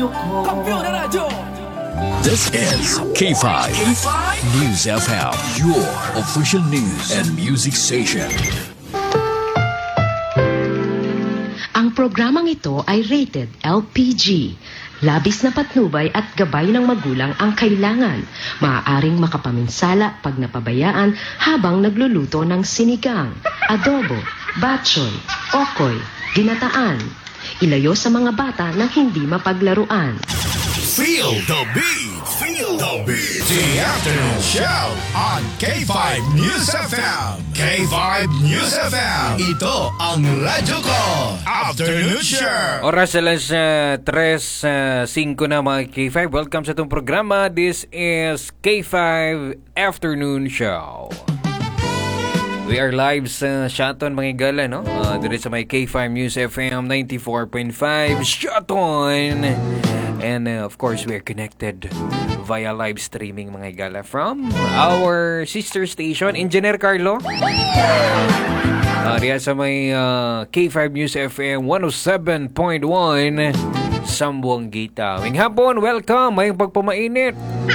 Campeón de Radyo! This is K5 News FM, your official news and music station. Ang programang ito ay rated LPG. Labis na patnubay at gabay ng magulang ang kailangan. Maaaring makapaminsala pag napabayaan habang nagluluto ng sinigang, adobo, batchoy, okoy, ginataan. Ilayo sa mga bata nang hindi mapaglaruan. Feel the beat. Feel the beat. The afternoon show on K5 News FM. K5 News FM. Ito ang radyo ko. Afternoon show. Oras alas 3:05 na mga K5. Welcome sa itong programa. This is K5 Afternoon Show. We are live sa Shaton mga igala, no? Dito sa may K5 News FM 94.5 Shaton. And of course, we are connected via live streaming mga igala from our sister station, Engineer Carlo. Diyan sa may K5 News FM 107.1 Sambuang Gita. Ngayong hapon, welcome. May pagpamainit.